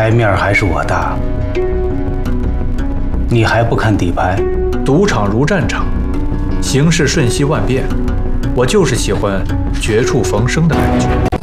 牌面还是我大，你还不看底牌？ 赌场如战场，形势瞬息万变，我就是喜欢绝处逢生的感觉。